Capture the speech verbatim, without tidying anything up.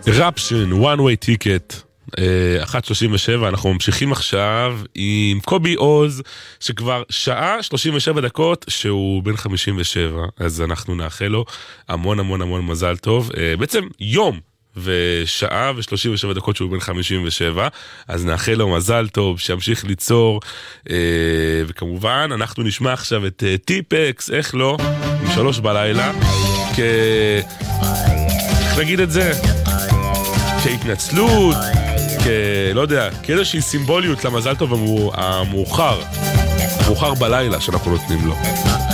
רפשן, one way ticket, אחת שלושים ושבע. אנחנו ממשיכים עכשיו עם קובי עוז, שכבר שעה שלושים ושבע דקות שהוא בן חמישים ושבע, אז אנחנו נאחל לו המון המון המון מזל טוב. בעצם יום ושעה ושלושים ושבע דקות שהוא בן חמישים ושבע, אז נאחל לו מזל טוב, שימשיך ליצור, וכמובן אנחנו נשמע עכשיו את טיפקס, איך לא, עם שלוש בלילה, כ... איך נגיד את זה? כהתנצלות, כ... לא יודע, כאיזושהי סימבוליות למזל טוב המאוחר, המאוחר בלילה שאנחנו נותנים לו.